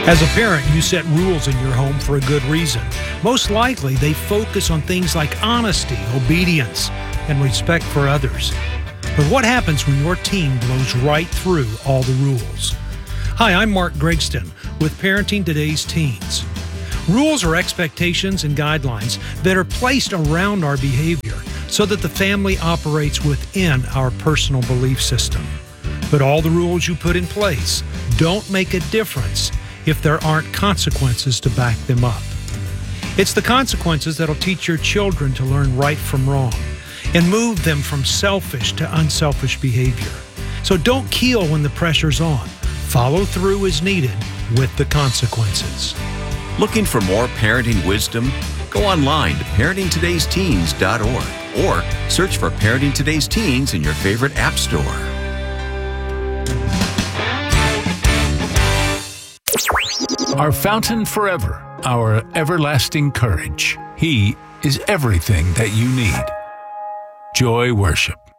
As a parent, you set rules in your home for a good reason. Most likely, they focus on things like honesty, obedience, and respect for others. But what happens when your teen blows right through all the rules? Hi, I'm Mark Gregston with Parenting Today's Teens. Rules are expectations and guidelines that are placed around our behavior so that the family operates within our personal belief system. But all the rules you put in place don't make a difference if there aren't consequences to back them up. It's the consequences that'll teach your children to learn right from wrong and move them from selfish to unselfish behavior. So don't keel when the pressure's on. Follow through as needed with the consequences. Looking for more parenting wisdom? Go online to parentingtodaysteens.org or search for Parenting Today's Teens in your favorite app store. Our fountain forever, our everlasting courage. He is everything that you need. Joy Worship.